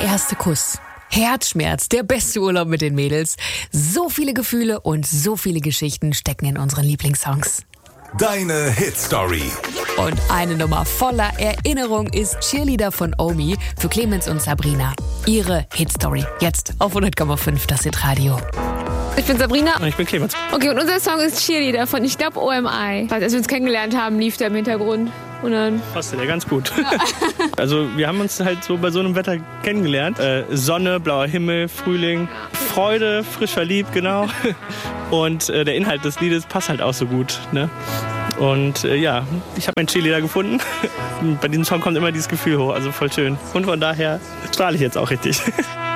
erste Kuss. Herzschmerz, der beste Urlaub mit den Mädels. So viele Gefühle und so viele Geschichten stecken in unseren Lieblingssongs. Deine Hitstory. Und eine Nummer voller Erinnerung ist Cheerleader von Omi für Clemens und Sabrina. Ihre Hitstory. Jetzt auf 100,5 das Hitradio. Ich bin Sabrina. Und ich bin Clemens. Okay, und unser Song ist Cheerleader von, ich glaube, OMI. Als wir uns kennengelernt haben, lief der im Hintergrund. Und dann Passt ja ganz gut. Also wir haben uns halt so bei so einem Wetter kennengelernt. Sonne, blauer Himmel, Frühling, Freude, frisch verliebt, genau. Und der Inhalt des Liedes passt halt auch so gut. Ne? Und ja, ich habe meinen Cheerleader gefunden. Bei diesem Song kommt immer dieses Gefühl hoch, also voll schön. Und von daher strahle ich jetzt auch richtig.